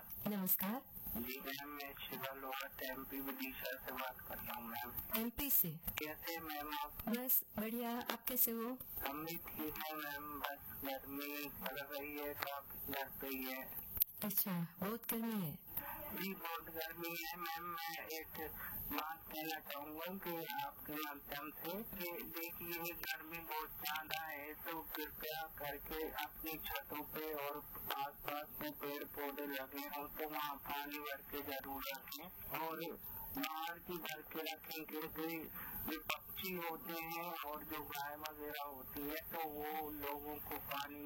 नमस्कार। जी मैम, मैं शिवालोहाट एमपी विदिशा से बात कर रहा हूँ मैम। एमपी से? कैसे मैम आप? बस बढ़िया, आप कैसे हो? हम भी ठीक है मैम, बस गर्मी पड़ रही है, काफी लग रही है। अच्छा, बहुत गर्मी है? जी बहुत गर्मी है मैम। मैं एक बात कहना चाहूँगा कि आपके माध्यम से कि देखिए गर्मी बहुत ज्यादा है, तो कृपया करके अपनी छतों पे और आसपास में पेड़ पौधे लगे हों तो वहाँ पानी भर के जरूर रखें, और बाहर की भर के रखें, क्योंकि जो पक्षी होते हैं और जो गाय वगैरह होती है तो वो लोगों को पानी